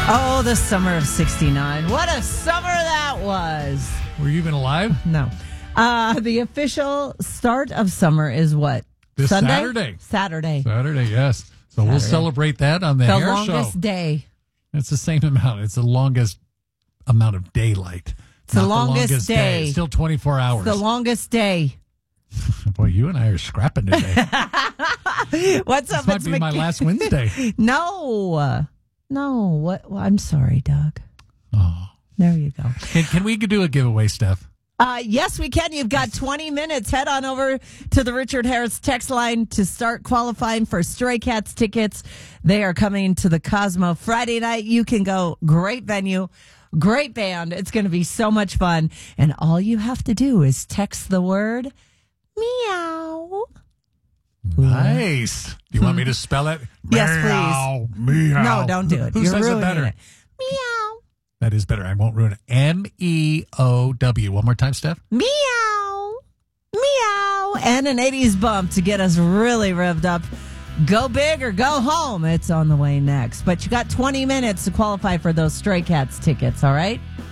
Oh, the summer of 69. What a summer that was. Were you even alive? No. The official start of summer is what? This Sunday? Saturday, Saturday, yes. So we'll celebrate that on the Hair Show. The longest day. It's the same amount. It's the longest amount of daylight. It's the longest day. It's still 24 hours. It's the longest day. Boy, you and I are scrapping today. What's up? This might be my last Wednesday. No. What? Well, I'm sorry, Doug. Oh. There you go. Can we do a giveaway, Steph? Yes, we can. You've got 20 minutes. Head on over to the Richard Harris text line to start qualifying for Stray Cats tickets. They are coming to the Cosmo Friday night. You can go. Great venue, great band. It's going to be so much fun. And all you have to do is text the word meow. Nice. Do you want me to spell it? Yes, please. Meow. No, don't do it. Who You're says it ruining better? it. Meow. That is better. I won't ruin it. MEOW. One more time, Steph. Meow. Meow. And an 80s bump to get us really revved up. Go big or go home. It's on the way next. But you got 20 minutes to qualify for those Stray Cats tickets, all right?